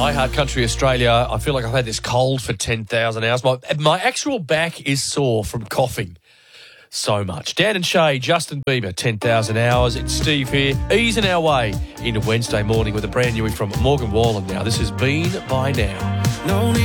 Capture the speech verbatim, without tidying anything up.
I Heart Country Australia. I feel like I've had this cold for ten thousand hours. My, my actual back is sore from coughing so much. Dan and Shay, Justin Bieber, ten thousand hours. It's Steve here, easing our way into Wednesday morning with a brand new one from Morgan Wallen now. This has been By Now.